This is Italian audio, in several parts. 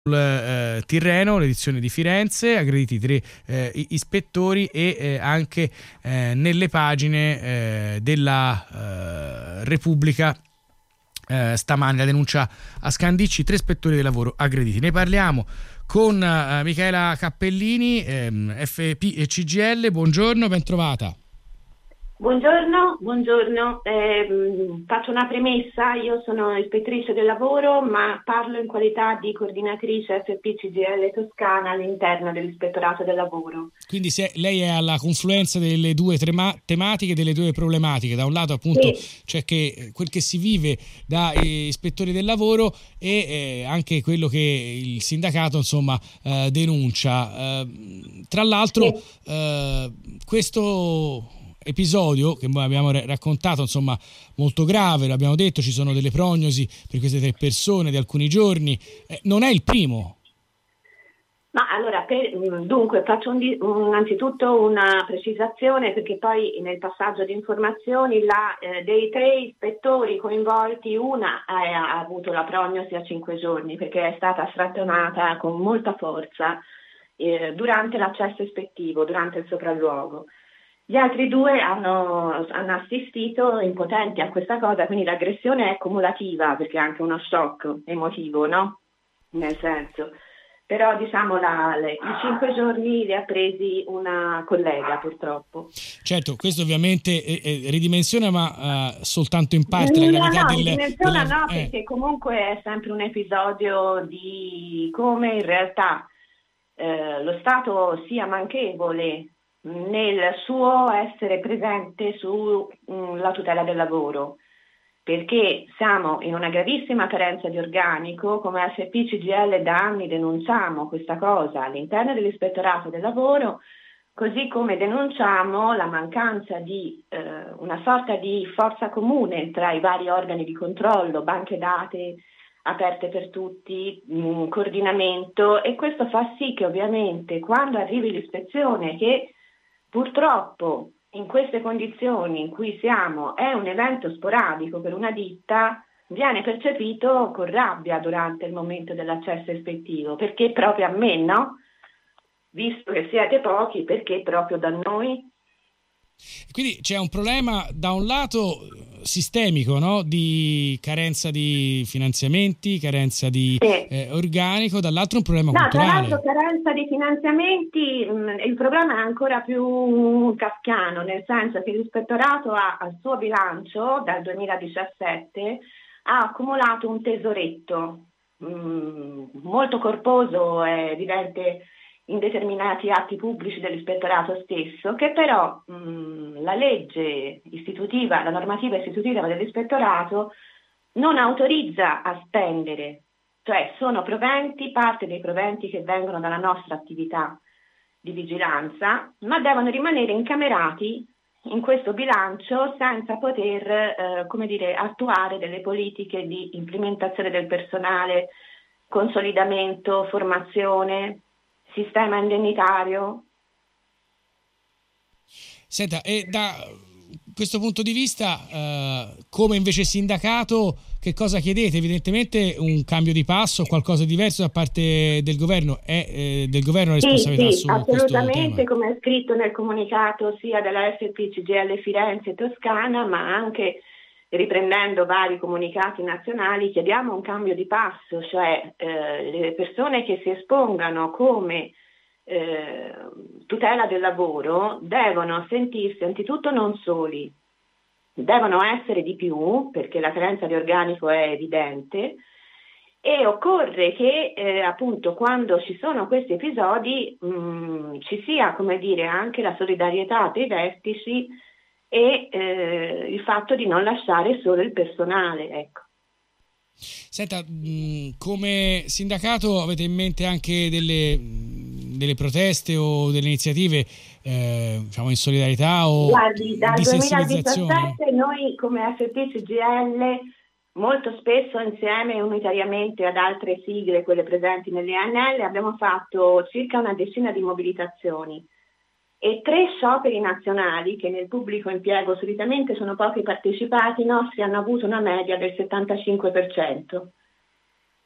Tirreno, l'edizione di Firenze, aggrediti 3 ispettori e anche nelle pagine della Repubblica stamani la denuncia a Scandicci, 3 ispettori del lavoro aggrediti. Ne parliamo con Michaela Cappellini, FP e CGIL. Buongiorno, ben trovata. Buongiorno. Faccio una premessa: io sono ispettrice del lavoro, ma parlo in qualità di coordinatrice FP-CGIL Toscana all'interno dell'Ispettorato del Lavoro. Quindi lei è alla confluenza delle due tematiche, delle due problematiche. Da un lato appunto c'è quel che si vive da ispettori del lavoro e anche quello che il sindacato denuncia. Tra l'altro questo episodio che abbiamo raccontato, molto grave, l'abbiamo detto, ci sono delle prognosi per queste 3 persone di alcuni giorni, non è il primo. Ma allora, dunque faccio innanzitutto una precisazione, perché poi nel passaggio di informazioni dei 3 ispettori coinvolti, una ha avuto la prognosi a 5 giorni perché è stata strattonata con molta forza durante l'accesso ispettivo, durante il sopralluogo. Gli altri 2 hanno assistito impotenti a questa cosa, quindi l'aggressione è cumulativa perché è anche uno shock emotivo, no? Nel senso, però i 5 giorni li ha presi una collega, purtroppo. Certo, questo ovviamente ridimensiona, ma soltanto in parte la gravità ridimensiona no, perché comunque è sempre un episodio di come in realtà lo Stato sia manchevole nel suo essere presente sulla tutela del lavoro, perché siamo in una gravissima carenza di organico. Come FP-CGIL da anni denunciamo questa cosa all'interno dell'Ispettorato del Lavoro, così come denunciamo la mancanza di una sorta di forza comune tra i vari organi di controllo, banche dati aperte per tutti, coordinamento, e questo fa sì che ovviamente quando arrivi l'ispezione, che purtroppo in queste condizioni in cui siamo è un evento sporadico per una ditta, viene percepito con rabbia durante il momento dell'accesso ispettivo, perché proprio a me, no? Visto che siete pochi, perché proprio da noi? Quindi c'è un problema da un lato sistemico, no? Di carenza di finanziamenti, carenza di organico, dall'altro un problema culturale. Tra l'altro carenza di finanziamenti, il problema è ancora più kafkiano, nel senso che l'ispettorato ha al suo bilancio dal 2017 ha accumulato un tesoretto molto corposo e evidente in determinati atti pubblici dell'ispettorato stesso, che però la legge istitutiva, la normativa istitutiva dell'ispettorato non autorizza a spendere, cioè sono proventi, parte dei proventi che vengono dalla nostra attività di vigilanza, ma devono rimanere incamerati in questo bilancio senza poter attuare delle politiche di implementazione del personale, consolidamento, formazione, sistema indennitario. Senta, e da questo punto di vista, come invece sindacato, che cosa chiedete? Evidentemente un cambio di passo, qualcosa di diverso da parte del governo. È del governo la responsabilità su assolutamente, come è scritto nel comunicato sia della FP-CGIL Firenze Toscana, ma anche riprendendo vari comunicati nazionali, chiediamo un cambio di passo, cioè le persone che si espongano come tutela del lavoro devono sentirsi anzitutto non soli, devono essere di più perché la carenza di organico è evidente, e occorre che appunto quando ci sono questi episodi ci sia, anche la solidarietà dei vertici e il fatto di non lasciare solo il personale, ecco. Senta, come sindacato avete in mente anche delle proteste o delle iniziative in solidarietà o dal sensibilizzazione? 2017 noi come FP-CGIL molto spesso insieme e unitariamente ad altre sigle, quelle presenti nell'INL, abbiamo fatto circa una decina di mobilitazioni e 3 scioperi nazionali che nel pubblico impiego solitamente sono pochi partecipati, i nostri hanno avuto una media del 75%.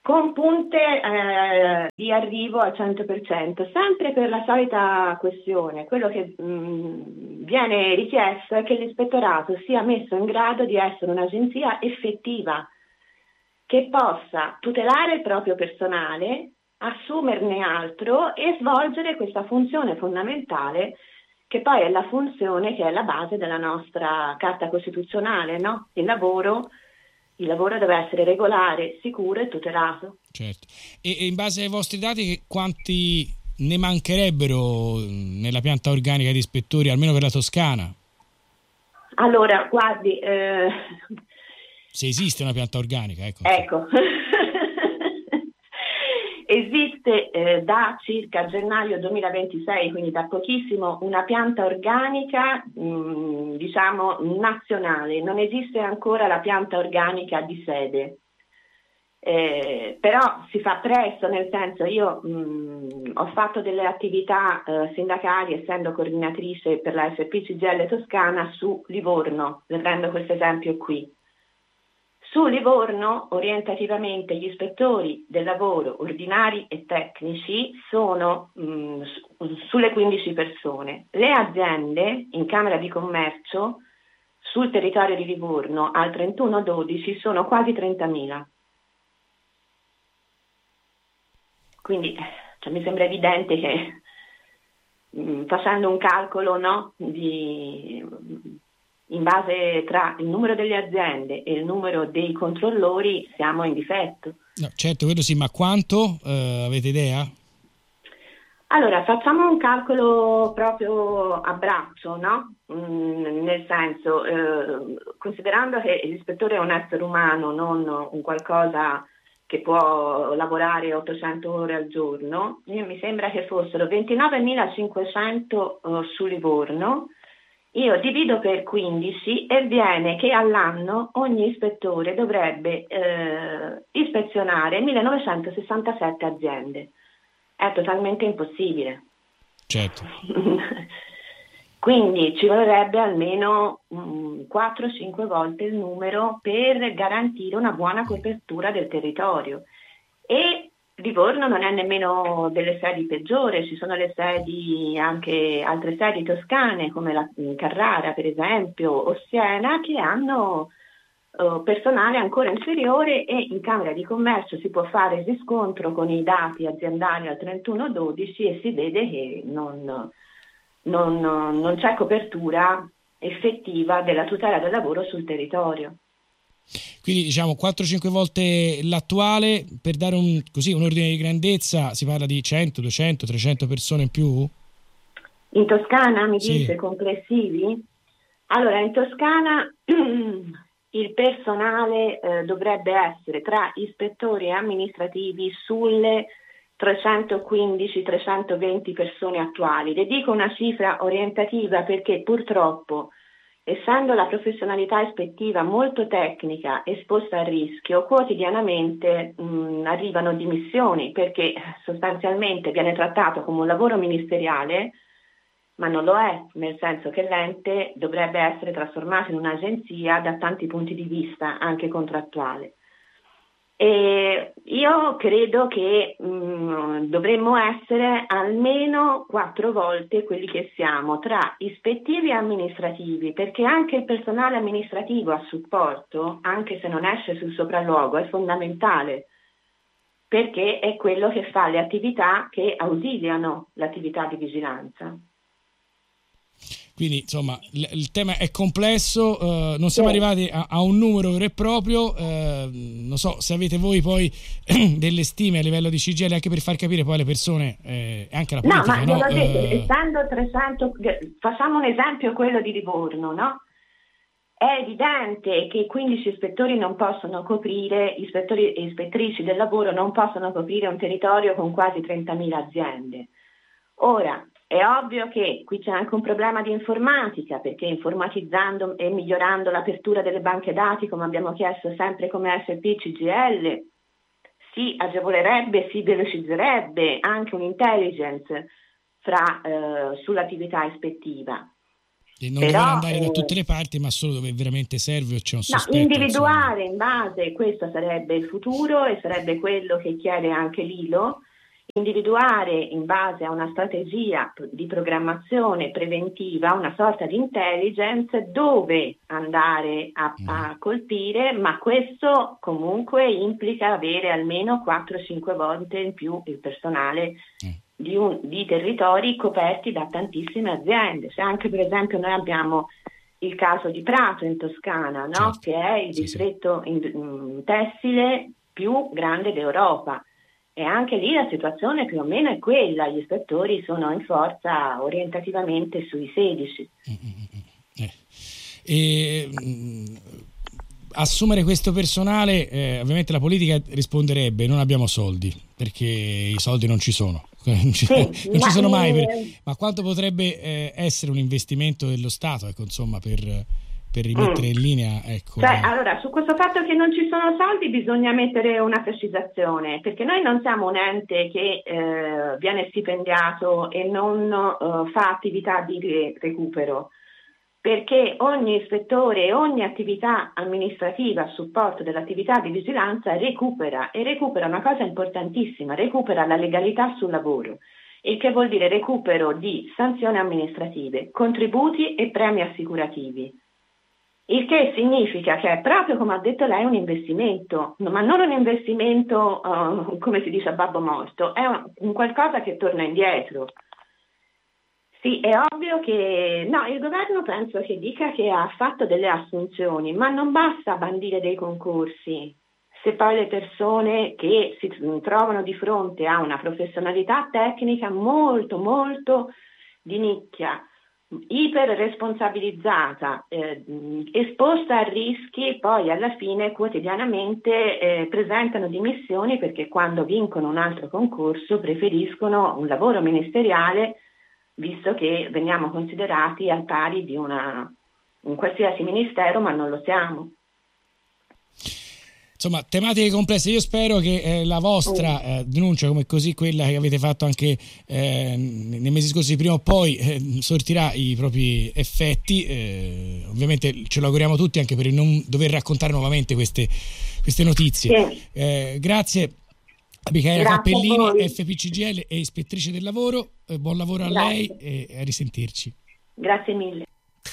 con punte di arrivo al 100%, sempre per la solita questione. Quello che viene richiesto è che l'ispettorato sia messo in grado di essere un'agenzia effettiva, che possa tutelare il proprio personale, assumerne altro e svolgere questa funzione fondamentale, che poi è la funzione che è la base della nostra Carta Costituzionale, no? Il lavoro deve essere regolare, sicuro e tutelato. Certo. E in base ai vostri dati, quanti ne mancherebbero nella pianta organica di ispettori, almeno per la Toscana? Allora, guardi... Se esiste una pianta organica, ecco. Ecco. Esiste da circa gennaio 2026, quindi da pochissimo, una pianta organica diciamo nazionale. Non esiste ancora la pianta organica di sede. Però si fa presto, nel senso, io ho fatto delle attività sindacali essendo coordinatrice per la FP CGIL Toscana su Livorno, le prendo questo esempio qui. Su Livorno, orientativamente, gli ispettori del lavoro ordinari e tecnici sono sulle 15 persone. Le aziende in Camera di Commercio sul territorio di Livorno al 31/12 sono quasi 30.000. Quindi mi sembra evidente che facendo un calcolo, no, in base tra il numero delle aziende e il numero dei controllori siamo in difetto. No, certo, quello sì, ma quanto? Avete idea? Allora, facciamo un calcolo proprio a braccio, no? Nel senso, considerando che l'ispettore è un essere umano, non un qualcosa che può lavorare 800 ore al giorno, mi sembra che fossero 29.500 su Livorno. Io divido per 15 e viene che all'anno ogni ispettore dovrebbe ispezionare 1967 aziende. È totalmente impossibile. Certo. Quindi ci vorrebbe almeno 4-5 volte il numero per garantire una buona copertura del territorio. E Livorno non è nemmeno delle sedi peggiori, ci sono le sedi, anche altre sedi toscane come la Carrara per esempio o Siena, che hanno personale ancora inferiore, e in Camera di Commercio si può fare riscontro con i dati aziendali al 31/12 e si vede che non c'è copertura effettiva della tutela del lavoro sul territorio. Quindi diciamo 4-5 volte l'attuale. Per dare un ordine di grandezza, si parla di 100, 200, 300 persone in più? In Toscana mi sì. dice complessivi? Allora, in Toscana il personale dovrebbe essere tra ispettori e amministrativi sulle 315-320 persone attuali. Le dico una cifra orientativa perché purtroppo, essendo la professionalità ispettiva molto tecnica, esposta a rischio, quotidianamente arrivano dimissioni, perché sostanzialmente viene trattato come un lavoro ministeriale, ma non lo è, nel senso che l'ente dovrebbe essere trasformato in un'agenzia da tanti punti di vista, anche contrattuale. E io credo che dovremmo essere almeno 4 volte quelli che siamo, tra ispettivi e amministrativi, perché anche il personale amministrativo a supporto, anche se non esce sul sopralluogo, è fondamentale, perché è quello che fa le attività che ausiliano l'attività di vigilanza. Quindi insomma il tema è complesso, non siamo arrivati a un numero vero e proprio, non so se avete voi poi delle stime a livello di CGIL anche per far capire poi alle persone e anche alla politica. No, ma essendo 300, facciamo un esempio, quello di Livorno, no? È evidente che 15 ispettori non possono coprire, ispettori e ispettrici del lavoro non possono coprire un territorio con quasi 30.000 aziende. Ora, è ovvio che qui c'è anche un problema di informatica, perché informatizzando e migliorando l'apertura delle banche dati, come abbiamo chiesto sempre come FP CGIL, si agevolerebbe, si velocizzerebbe anche un'intelligence sull'attività ispettiva. E non dover andare da tutte le parti, ma solo dove veramente serve o c'è un sospetto. Individuare in base, questo sarebbe il futuro e sarebbe quello che chiede anche l'ILO, individuare in base a una strategia di programmazione preventiva, una sorta di intelligence, dove andare a colpire, ma questo comunque implica avere almeno 4-5 volte in più il personale di territori coperti da tantissime aziende. Se anche per esempio noi abbiamo il caso di Prato in Toscana, no? Certo. Che è il distretto tessile più grande d'Europa, e anche lì la situazione più o meno è quella, gli ispettori sono in forza orientativamente sui 16. Assumere questo personale, ovviamente la politica risponderebbe: non abbiamo soldi, perché i soldi non ci sono. Non ci sono mai, ma quanto potrebbe essere un investimento dello Stato, ecco, insomma, per rimettere in linea, ecco. Allora, su questo fatto che non ci sono soldi bisogna mettere una precisazione, perché noi non siamo un ente che viene stipendiato e non fa attività di recupero, perché ogni ispettore e ogni attività amministrativa a supporto dell'attività di vigilanza recupera una cosa importantissima, recupera la legalità sul lavoro, il che vuol dire recupero di sanzioni amministrative, contributi e premi assicurativi. Il che significa che è proprio, come ha detto lei, un investimento, ma non un investimento come si dice a babbo morto, è un qualcosa che torna indietro. Sì, è ovvio che il governo penso che dica che ha fatto delle assunzioni, ma non basta bandire dei concorsi se poi le persone che si trovano di fronte a una professionalità tecnica molto molto di nicchia, iper responsabilizzata, esposta a rischi, poi alla fine quotidianamente presentano dimissioni perché quando vincono un altro concorso preferiscono un lavoro ministeriale, visto che veniamo considerati al pari di un qualsiasi ministero, ma non lo siamo. Insomma, tematiche complesse. Io spero che la vostra denuncia, come così quella che avete fatto anche nei mesi scorsi, prima o poi sortirà i propri effetti. Ovviamente ce lo auguriamo tutti, anche per non dover raccontare nuovamente queste notizie. Sì. Grazie a Micaela Cappellini, FPCGL e ispettrice del lavoro. Buon lavoro a lei e a risentirci. Grazie mille.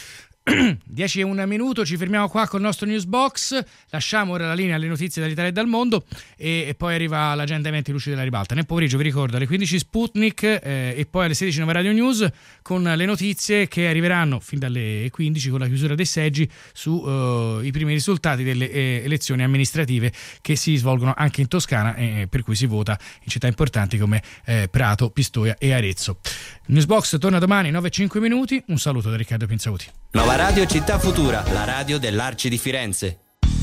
10:01, ci fermiamo qua con il nostro Newsbox, lasciamo ora la linea alle notizie dall'Italia e dal mondo e poi arriva l'agenda eventi luci della ribalta. Nel pomeriggio vi ricordo alle 15 Sputnik e poi alle 16 Nova Radio News con le notizie che arriveranno fin dalle 15 con la chiusura dei seggi su i primi risultati delle elezioni amministrative che si svolgono anche in Toscana, per cui si vota in città importanti come Prato, Pistoia e Arezzo. Newsbox torna domani 9:05. Un saluto da Riccardo Pinzauti. Nova Radio Città Futura, la radio dell'Arci di Firenze.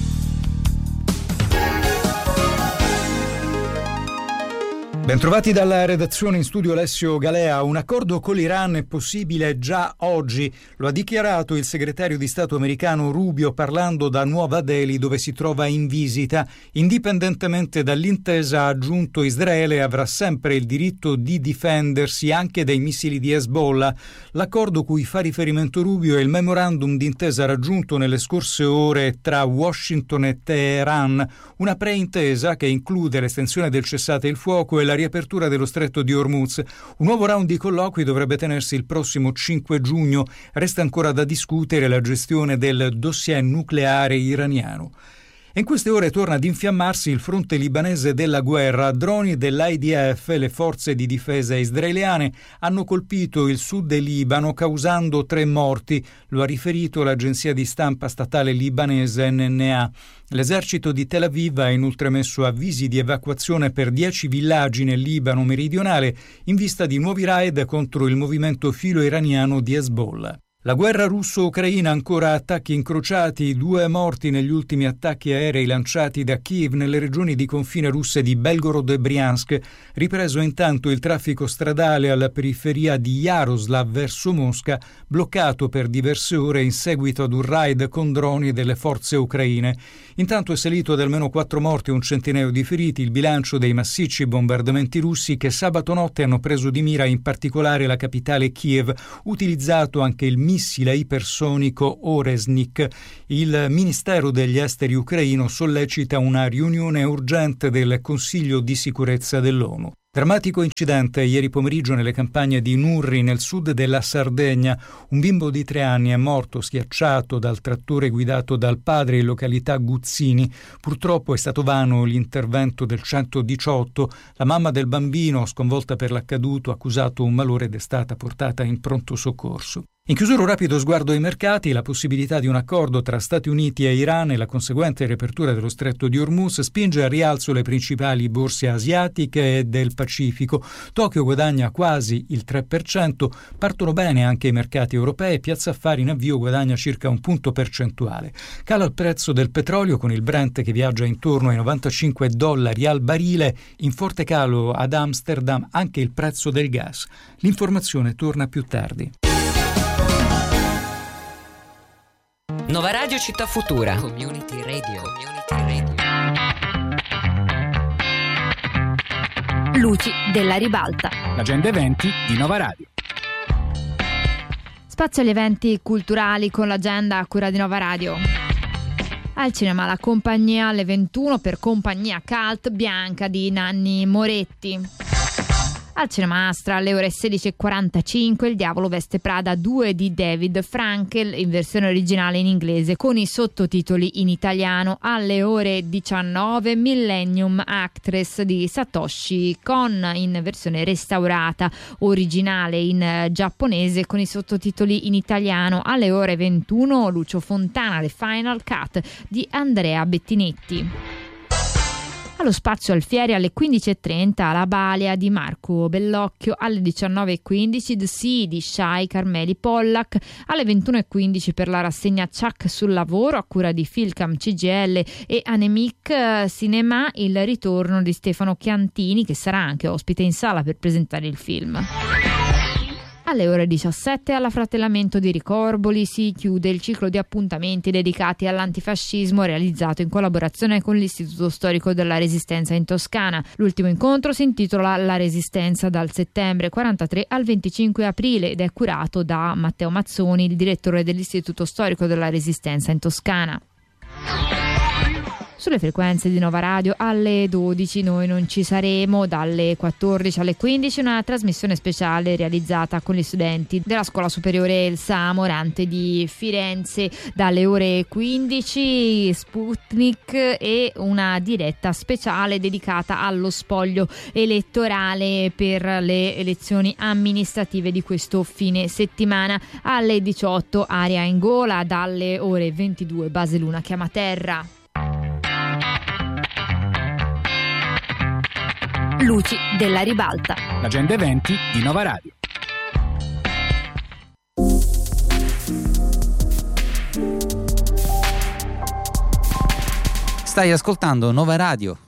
Bentrovati dalla redazione, in studio Alessio Galea. Un accordo con l'Iran è possibile già oggi, lo ha dichiarato il segretario di Stato americano Rubio parlando da Nuova Delhi, dove si trova in visita. Indipendentemente dall'intesa, ha aggiunto, Israele avrà sempre il diritto di difendersi anche dai missili di Hezbollah. L'accordo cui fa riferimento Rubio è il memorandum d'intesa raggiunto nelle scorse ore tra Washington e Teheran, una preintesa che include l'estensione del cessate il fuoco e la riapertura dello stretto di Hormuz. Un nuovo round di colloqui dovrebbe tenersi il prossimo 5 giugno. Resta ancora da discutere la gestione del dossier nucleare iraniano. In queste ore torna ad infiammarsi il fronte libanese della guerra. Droni dell'IDF e le forze di difesa israeliane hanno colpito il sud del Libano causando 3 morti, lo ha riferito l'agenzia di stampa statale libanese NNA. L'esercito di Tel Aviv ha inoltre messo avvisi di evacuazione per 10 villaggi nel Libano meridionale in vista di nuovi raid contro il movimento filo-iraniano di Hezbollah. La guerra russo-ucraina, ancora attacchi incrociati, 2 morti negli ultimi attacchi aerei lanciati da Kiev nelle regioni di confine russe di Belgorod e Briansk. Ripreso intanto il traffico stradale alla periferia di Yaroslav verso Mosca, bloccato per diverse ore in seguito ad un raid con droni delle forze ucraine. Intanto è salito ad almeno 4 morti e un centinaio di feriti il bilancio dei massicci bombardamenti russi che sabato notte hanno preso di mira in particolare la capitale Kiev, utilizzato anche il missile missile ipersonico Oresnik. Il Ministero degli Esteri ucraino sollecita una riunione urgente del Consiglio di sicurezza dell'ONU. Drammatico incidente ieri pomeriggio nelle campagne di Nurri, nel sud della Sardegna. Un bimbo di 3 anni è morto schiacciato dal trattore guidato dal padre in località Guzzini. Purtroppo è stato vano l'intervento del 118. La mamma del bambino, sconvolta per l'accaduto, ha accusato un malore ed è stata portata in pronto soccorso. In chiusura un rapido sguardo ai mercati, la possibilità di un accordo tra Stati Uniti e Iran e la conseguente riapertura dello stretto di Hormuz spinge al rialzo le principali borse asiatiche e del Pacifico. Tokyo guadagna quasi il 3%, partono bene anche i mercati europei, Piazza Affari in avvio guadagna circa un punto percentuale. Cala il prezzo del petrolio con il Brent che viaggia intorno ai $95 al barile, in forte calo ad Amsterdam anche il prezzo del gas. L'informazione torna più tardi. Nova Radio Città Futura. Community Radio. Luci della ribalta. L'agenda eventi di Nova Radio. Spazio agli eventi culturali con l'agenda a cura di Nova Radio. Al cinema La Compagnia alle 21 per Compagnia Cult Bianca di Nanni Moretti. Al Cinema Astra alle ore 16:45 Il diavolo veste Prada 2 di David Frankel in versione originale in inglese con i sottotitoli in italiano. Alle ore 19 Millennium Actress di Satoshi Kon in versione restaurata originale in giapponese con i sottotitoli in italiano. Alle ore 21 Lucio Fontana The Final Cut di Andrea Bettinetti. Allo Spazio Alfieri alle 15:30 La Balia di Marco Bellocchio, alle 19:15 The Sea di Shai Carmeli Pollack, alle 21:15 per la rassegna Chuck sul lavoro a cura di Filcam CGL e Anemic Cinema il ritorno di Stefano Chiantini che sarà anche ospite in sala per presentare il film. Alle ore 17 all'Affratellamento di Ricorboli si chiude il ciclo di appuntamenti dedicati all'antifascismo realizzato in collaborazione con l'Istituto Storico della Resistenza in Toscana. L'ultimo incontro si intitola La Resistenza dal settembre 43 al 25 aprile ed è curato da Matteo Mazzoni, il direttore dell'Istituto Storico della Resistenza in Toscana. Sulle frequenze di Nova Radio alle 12 noi non ci saremo, dalle 14 alle 15 una trasmissione speciale realizzata con gli studenti della Scuola Superiore Elsa Morante di Firenze, dalle ore 15 Sputnik e una diretta speciale dedicata allo spoglio elettorale per le elezioni amministrative di questo fine settimana. Alle 18 Aria in Gola, dalle ore 22 Baseluna Chiamaterra. Luci della ribalta. L'agenda eventi di Nova Radio. Stai ascoltando Nova Radio.